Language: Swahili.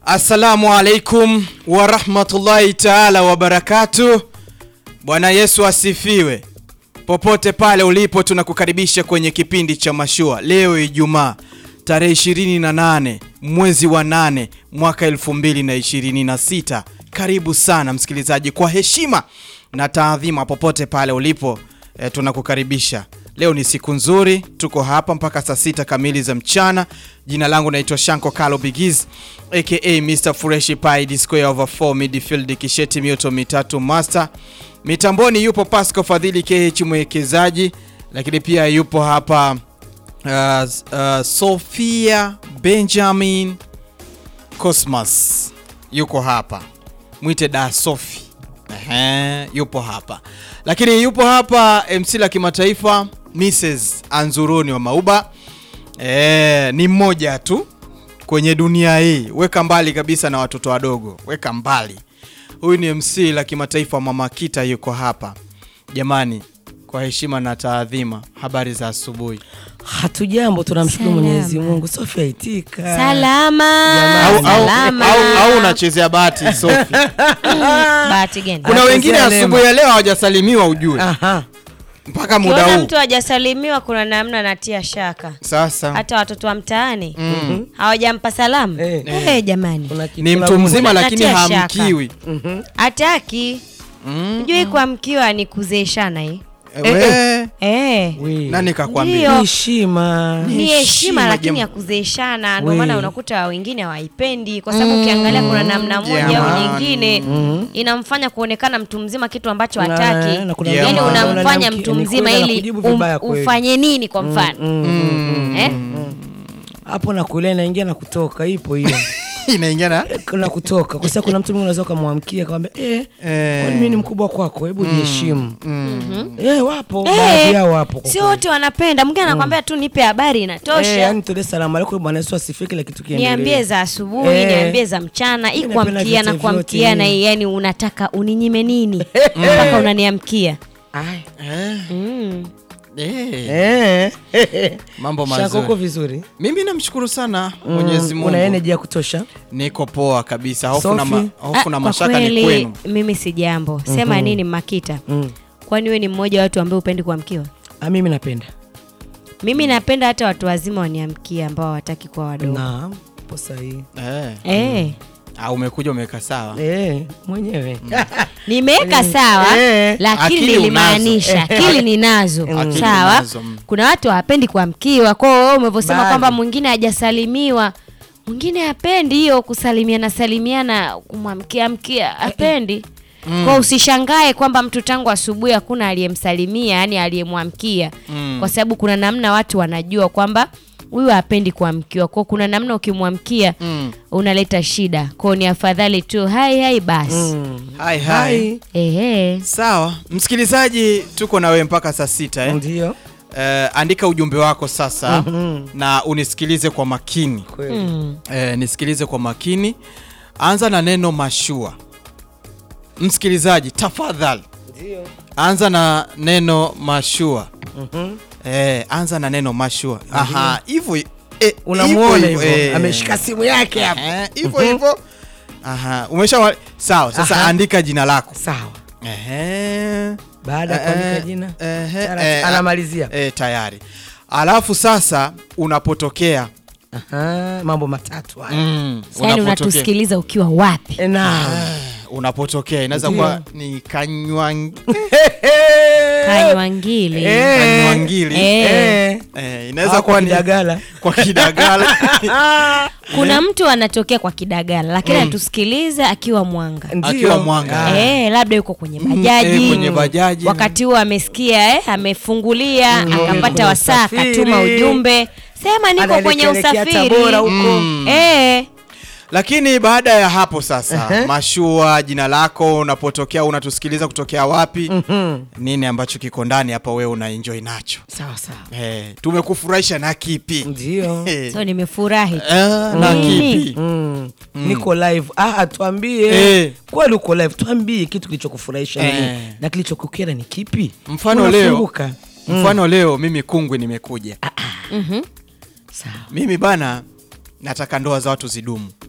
Assalamu alaikum wa rahmatullahi ta'ala wa barakatuh. Bwana Yesu asifiwe. Popote pale ulipo tunakukaribisha kwenye kipindi cha Mashua. Leo Ijumaa tarehe 28 mwezi wa 8 mwaka 2026. Karibu sana msikilizaji, kwa heshima na taadhima popote pale ulipo tunakukaribisha. Leo ni siku nzuri, tuko hapa mpaka saa 6 kamili za mchana. Jina langu naitwa Shanko Kalo Bigiz aka Mr. Fresh Pie the square over 4 midfield kisheti mioto mitatu master. Mitamboni yupo Pasco Fadhili KH mwekezaji, lakini pia yupo hapa Sofia Benjamin Cosmas yuko hapa. Mwite da Sophie. Yupo hapa. Lakini yupo hapa MC la kimataifa Mrs. Anzuruni wa Mauba. Ni mmoja tu kwenye dunia hii. Weka mbali kabisa na watoto wadogo. Weka mbali. Huyu ni MC la kimataifa Mama Kita yuko hapa. Jamani, kwa heshima na taadhima, habari za asubuhi. Hatujambo, tunamshukuru Mwenyezi Mungu. Sofia itika. Salama. Au unachezea bahati Sofia? Bahati gani? Kuna wengine asubuhi ya leo hawajasalimiwa ujue. Aha. Mpaka muda huu. Kuna mtu hajasalimiwa, kuna namna anatia shaka. Sasa hata watoto wa mtaani hawajampa salamu. Jamani. Ni mtu mzima lakini hamkiwi. Hataki. Unajui kuamkiwa ni kuzeeshana hii. Nani kakwambia? Heshima. Ni heshima lakini ya kuzeeshana. Ndio maana unakuta wengine hawaipendi kwa sababu ukiangalia kuna namna moja au nyingine inamfanya kuonekana mtu mzima kitu ambacho hataki. Yaani unamfanya mtu mzima ili ufanye nini kwa mfano? Hapo na kule inaingia na kutoka, ipo hiyo. Inaingia na kutoka. Kwa sababu kuna mtu mwingine unaweza kumwamkia akamwambia kwani mimi ni mkubwa kwako, hebu jiheshimu. Wapo baadhi yao wapo. Sio wote wanapenda. Mwingine anakuambia tu nipe habari inatosha. Yaani tuende salamu alaykum Bwana Yesu asifiwe, kila kitu kiendelee. Niambie za asubuhi, niambie za mchana, ikuamkia na kuamkia na yani unataka uninyime nini? Mpaka unaniamkia. Mambo mazuri. Shako vizuri. Mimi namshukuru sana Mwenyezi Mungu. Una energy ya kutosha? Niko poa kabisa. Hofu na mashaka ni kwenu. Mimi si jambo. Sema nini Makita? Kwani wewe ni mmoja wa watu ambao upendi kuamkiwa? Mimi napenda. Mimi napenda hata watu wazima waniamkia ambao hawataki kuwa wadogo. Naam, hapo sahihi. Umekuja umeweka sawa. Mwenyewe. Nimeweka sawa, lakini nilimaanisha akili ninazo. Sawa. Kuna watu hawapendi kuamkiwa. Kwa hiyo umevosema kwamba mwingine hajasalimiwa, mwingine hapendi hiyo salimiana kumwamkia hapendi. Kwa usishangae kwamba mtu tangu asubuhi hakuna aliyemsalimia, yani aliyemwamkia. Kwa sababu kuna namna watu wanajua kwamba huyu hapendi kuamkiwa. Kwa kuna namna ukimwamkia unaleta shida. Kwa ni afadhali tu hai basi. Hai. Sawa. Msikilizaji, tuko na wewe mpaka saa 6 Ndio. Andika ujumbe wako sasa na unisikilize kwa makini. Nisikilize kwa makini. Anza na neno mashua. Msikilizaji, tafadhali. Ndio. Anza na neno mashua. Anza na neno mashua. Hivyo unamuona hivyo. Ameshika simu yake hapa. Hivyo. Umesha sawa. Sasa andika jina lako. Sawa. Baada ya kuandika jina anamalizia. Tayari. Alafu sasa unapotokea mambo matatu haya. Sasa unatusikiliza ukiwa wapi? Unapotokea inaweza kuwa ni Kanywangili. Inaweza kuwa ni Kidagala. Kwa Kidagala. Kuna mtu anatokea kwa Kidagala lakini atusikiliza akiwa Mwanga. Labda yuko kwenye bajaji. Wakati huo amesikia amefungulia akapata wasaa akatuma ujumbe. Sema niko kwenye usafiri. Lakini baada ya hapo sasa, mashua, jina lako, unapotokea, unatusikiliza kutokea wapi? Nini ambacho kiko ndani hapa wewe una enjoy nacho? Sawa. Tumekufurahisha na kipi? Ndio. So nimefurahi. Na kipi? Niko live. Tuambie. Kwani uko live? Tuambie kitu kilichokufurahisha nini na kilichokukera ni kipi? Mfano leo mimi Kungwi nimekuja. Sawa. Mimi bana nataka ndoa za watu zidumu.